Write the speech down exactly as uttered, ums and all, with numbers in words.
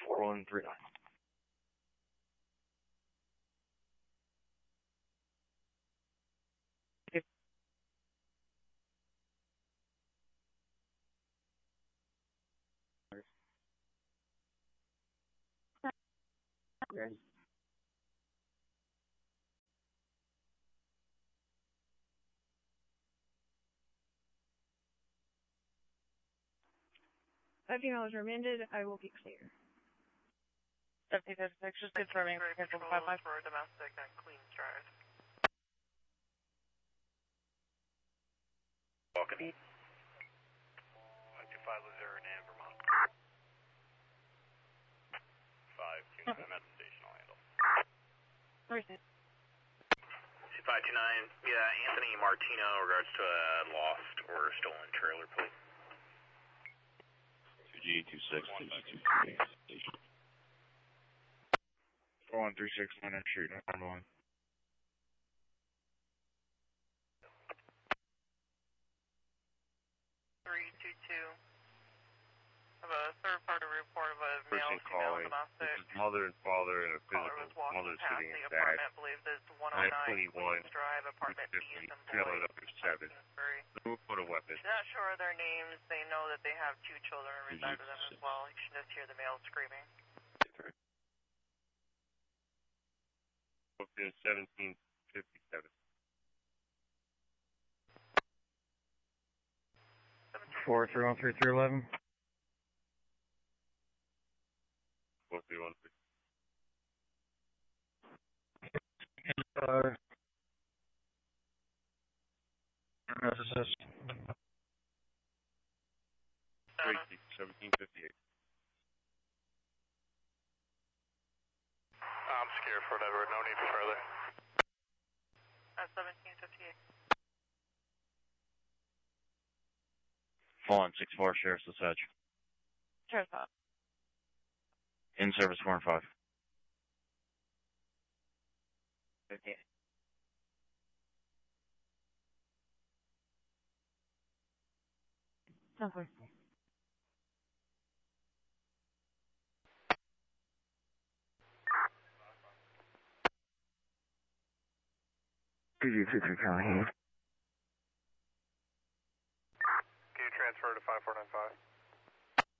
four one three nine. Okay. Five females remanded. I will be clear. Deputy fifty-six, just confirming schedule five five. For domestic and Queens Drive. Walking. five two five Luzerne and Vermont. five two nine, I'm at the station, I'll handle. Receive. five two nine, yeah, Anthony Martino in regards to a lost or stolen trailer, please. two G two six two two three, station. four one three six, one and shoot, number one. three two two. I have a third party report of a male, Person female, calling. domestic. This is mother and father and a Caller physical was walking mother past sitting the in dad. apartment. I believe this is one oh nine twenty-one, Queens Drive, apartment B fifty, is in trailer Boyd. up is seven. Move for the weapon. She's not sure of their names. They know that they have two children and reside with them as well. You should just hear the male screaming. Booked in seventeen fifty-seven. Four three one three three eleven. Four three one three. Uh, Tracy, seventeen fifty-eight. I'm scared for whatever, no need for further. At seventeen fifty-eight. Fallen six four, Sheriff's Osage. Sheriff's Osage. In service four and five. Okay. Somewhere. P G two three Callahan.